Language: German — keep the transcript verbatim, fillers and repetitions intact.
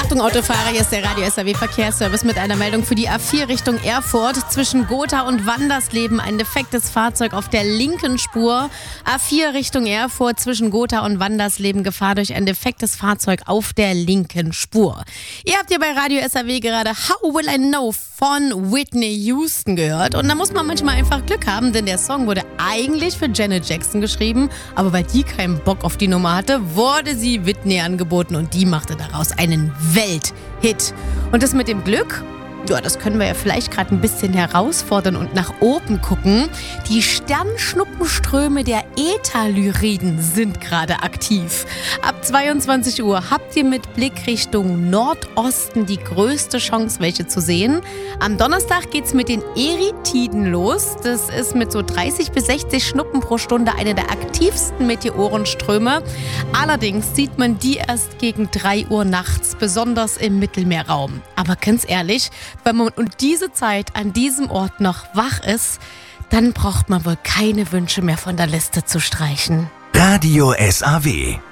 Achtung Autofahrer, hier ist der Radio S R W Verkehrsservice mit einer Meldung für die A vier Richtung Erfurt. Zwischen Gotha und Wandersleben ein defektes Fahrzeug auf der linken Spur. A vier Richtung Erfurt zwischen Gotha und Wandersleben, Gefahr durch ein defektes Fahrzeug auf der linken Spur. Ihr habt hier bei Radio S R W gerade How Will I Know von Whitney Houston gehört. Und da muss man manchmal einfach Glück haben, denn der Song wurde eigentlich für Janet Jackson geschrieben, aber weil die keinen Bock auf die Nummer hatte, wurde sie Whitney angeboten und die machte daraus einen Welthit. Und das mit dem Glück, ja, das können wir ja vielleicht gerade ein bisschen herausfordern und nach oben gucken. Die Sternschnuppenströme der Ätherlyriden sind gerade aktiv. Ab zweiundzwanzig Uhr habt ihr mit Blick Richtung Nordosten die größte Chance, welche zu sehen. Am Donnerstag geht's mit den Erytiden los. Das ist mit so dreißig bis sechzig Schnuppen pro Stunde eine der aktivsten Meteorenströme. Allerdings sieht man die erst gegen drei Uhr nachts, besonders im Mittelmeerraum. Aber ganz ehrlich, wenn man um diese Zeit an diesem Ort noch wach ist, dann braucht man wohl keine Wünsche mehr von der Liste zu streichen. Radio S R W